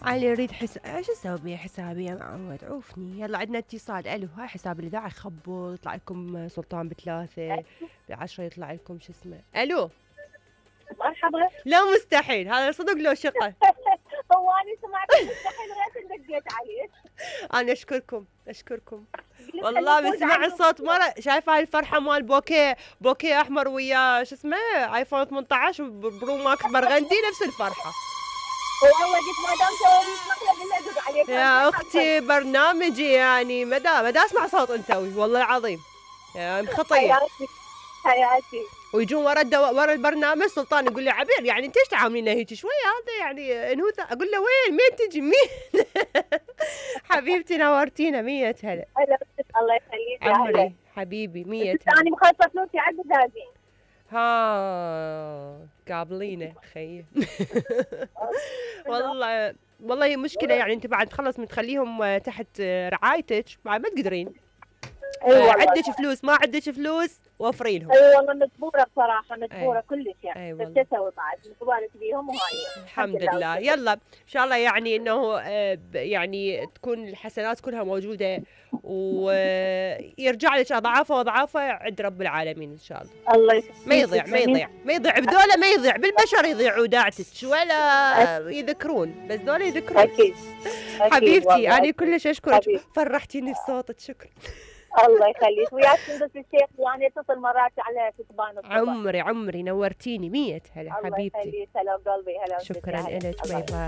علي اريد ايش اسوي بيه حسابي يا معود؟ عوفني. يلا عندنا اتصال. الو، هاي حساب الاذاعه يخبط، يطلع لكم سلطان ب3، ب10 يطلع لكم شو اسمه. الو مرحبا. لا مستحيل، هذا صدق لو شقه. هو انا سمعت مستحيل غير دقيت عليك. انا اشكركم قلت خليني والله. افوز بسمع عنكم. الصوت مره. شايفه هاي الفرحه مال بوكيه احمر ويا شو اسمه ايفون 18 وبرو ماكس برغندي، نفس الفرحه. والله قلت ما دام سوي مقلب الا ادق عليك. يا اختي برنامجي يعني مدى اسمع صوت انثوي والله العظيم، يعني خطيه. حياتي. ويجون ورا البرنامج سلطان يقول لي عبير يعني انت ايش تعاملينه هيك شويه؟ هذا يعني انوثه. اقول له وين مين تجي مين؟ حبيبتي نورتينا. 100 هلا. هلا الله يخليك يا هلا. عمري حبيبي 100 بس هلا. انا مخلصه فلوسي على البزازين. ها قابلينه خيي. والله هي مشكله يعني. انت بعد تخلص متخليهم تحت رعايتك بعد ما تقدرين. اي والله. عندك فلوس ما عندك فلوس وفري لهم. اي والله مجبوره بصراحه، مجبوره أي. كلش يعني. أي بس والله. اسوي بعد مجبوره بيهم وهاي. الحمد لله. يلا ان شاء الله يعني انه يعني تكون الحسنات كلها موجوده ويرجع لك اضعافه واضعافه عند رب العالمين ان شاء الله. الله يسلمك. ما يضيع بدوله، ما يضيع بالبشر، يضيعوا داعتك ولا يذكرون، بس دول يذكرون. اكيد. حبيبتي انا كلش اشكرك، فرحتيني بصوتك. شكرا. الله يخليك. وياك سندس الشيخ وانا اتصل مرات على كتبان الصبح. عمري نورتيني. 100 هلا حبيبتي. الله يخليك. هلا بقلبي. هلا شكرا لك. باي باي.